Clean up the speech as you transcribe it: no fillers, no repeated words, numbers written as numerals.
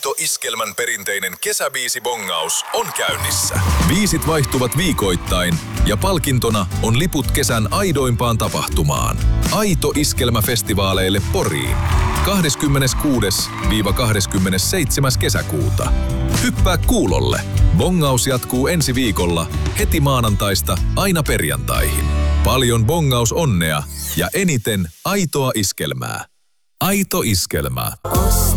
Aito Iskelmän perinteinen kesäbiisibongaus on käynnissä. Biisit vaihtuvat viikoittain ja palkintona on liput kesän aidoimpaan tapahtumaan. Aito Iskelmä-festivaaleille Poriin. 26.–27. kesäkuuta. Hyppää kuulolle. Bongaus jatkuu ensi viikolla heti maanantaista aina perjantaihin. Paljon bongaus onnea ja eniten aitoa iskelmää. Aito Iskelmää.